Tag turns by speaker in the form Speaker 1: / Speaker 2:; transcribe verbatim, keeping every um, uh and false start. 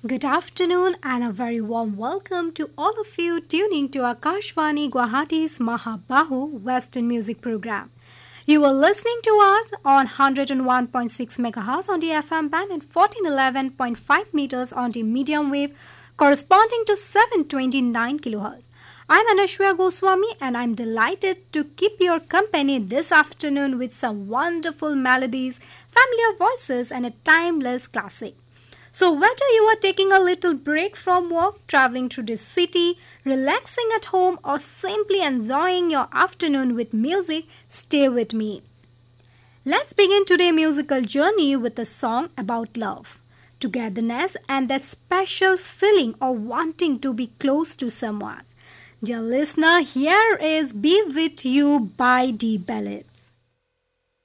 Speaker 1: Good afternoon and a very warm welcome to all of you tuning to Akashvani Guwahati's Mahabahu Western Music Program. You are listening to us on one hundred one point six megahertz on the F M band and fourteen eleven point five meters on the medium wave corresponding to seven twenty-nine kilohertz. I'm Anashwya Goswami and I'm delighted to keep your company this afternoon with some wonderful melodies, familiar voices and a timeless classic. So whether you are taking a little break from work, traveling through the city, relaxing at home or simply enjoying your afternoon with music, stay with me. Let's begin today's musical journey with a song about love, togetherness and that special feeling of wanting to be close to someone. Dear listener, here is Be With You by D. Bellet.